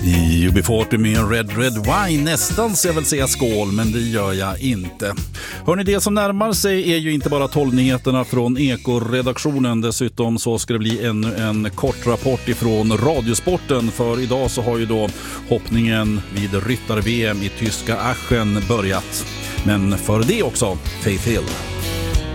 I UB40 med Red Wine. Nästan så jag vill säga skål, men det gör jag inte. Hörrni, det som närmar sig är ju inte bara 12-nyheterna från Eko-redaktionen. Dessutom så ska det bli ännu en kort rapport ifrån Radiosporten. För idag så har ju då hoppningen vid ryttar-VM i tyska Aachen börjat. Men för det också, Faith Hill.